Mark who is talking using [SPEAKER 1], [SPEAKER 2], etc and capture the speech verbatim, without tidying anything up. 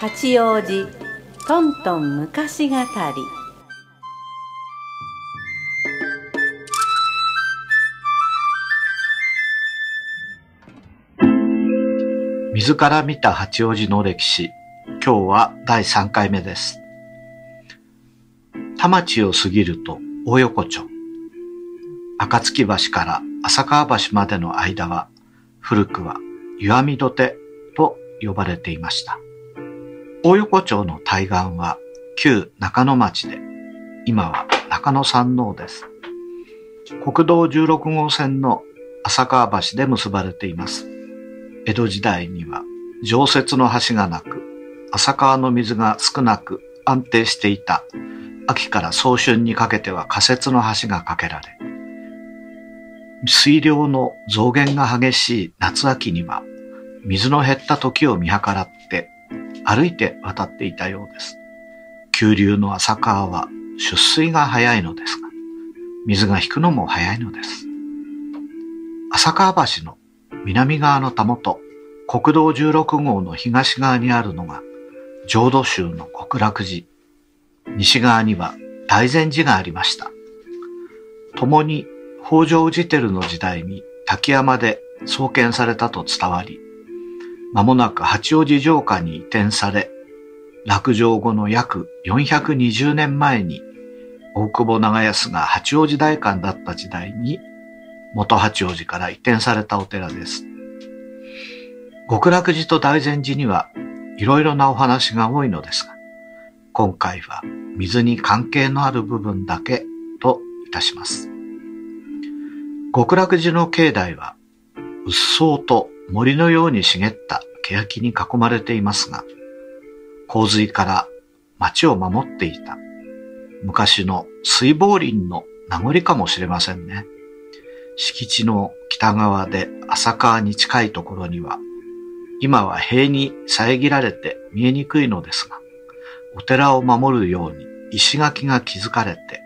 [SPEAKER 1] 八王子トントン昔語り。
[SPEAKER 2] 水から見た八王子の歴史、今日はだいさんかいめです。田町を過ぎると大横丁、暁橋から浅川橋までの間は古くは湯あみ土手と呼ばれていました。大横丁の対岸は旧中野町で、今は中野山王です。国道じゅうろくごうせんの浅川橋で結ばれています。江戸時代には常設の橋がなく、浅川の水が少なく安定していた秋から早春にかけては仮設の橋が架けられ、水量の増減が激しい夏秋には水の減った時を見計らって歩いて渡っていたようです。急流の浅川は出水が早いのですが、水が引くのも早いのです。浅川橋の南側のたもと、国道じゅうろくごうの東側にあるのが浄土宗の極楽寺、西側には大善寺がありました。共に北条氏輝の時代に滝山で創建されたと伝わり、間もなく八王子城下に移転され、落城後の約よんひゃくにじゅうねんまえに大久保長安が八王子代官だった時代に元八王子から移転されたお寺です。極楽寺と大善寺にはいろいろなお話が多いのですが、今回は水に関係のある部分だけといたします。極楽寺の境内はうっそうと森のように茂った欅に囲まれていますが、洪水から町を守っていた昔の水防林の名残かもしれませんね。敷地の北側で浅川に近いところには、今は塀に遮られて見えにくいのですが、お寺を守るように石垣が築かれて、